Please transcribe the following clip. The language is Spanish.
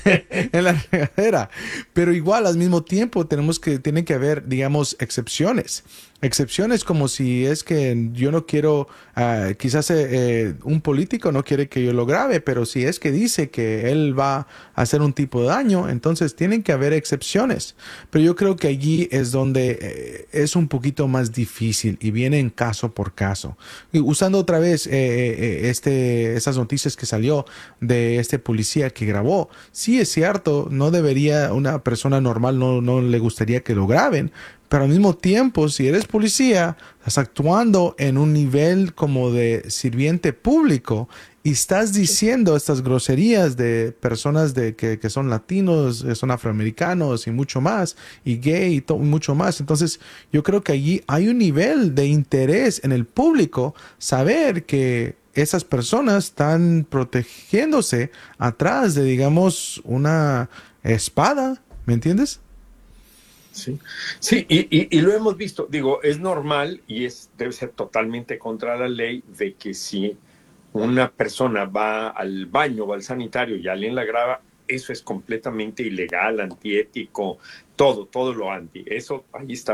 en la regadera. Pero igual, al mismo tiempo, tienen que haber, digamos, excepciones. Excepciones como si es que yo no quiero, quizás un político no quiere que yo lo grabe, pero si es que dice que él va a hacer un tipo de daño, entonces tienen que haber excepciones. Pero yo creo que allí es donde es un poquito más difícil y viene en caso por caso. Y usando otra vez esas noticias que salió de este policía que grabó, sí es cierto, no debería, una persona normal no le gustaría que lo graben, pero al mismo tiempo, si eres policía, estás actuando en un nivel como de sirviente público y estás diciendo estas groserías de personas que son latinos, son afroamericanos y mucho más, y gay y mucho más. Entonces, yo creo que allí hay un nivel de interés en el público saber que esas personas están protegiéndose atrás de, digamos, una espada, ¿me entiendes? Sí, sí, y lo hemos visto. Digo, es normal y debe ser totalmente contra la ley de que si una persona va al baño o al sanitario y alguien la graba, eso es completamente ilegal, antiético, todo lo anti. Eso ahí está